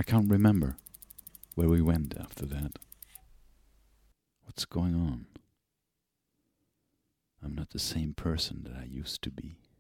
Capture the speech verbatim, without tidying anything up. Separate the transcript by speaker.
Speaker 1: I can't remember where we went after that. What's going on? I'm not the same person that I used to be.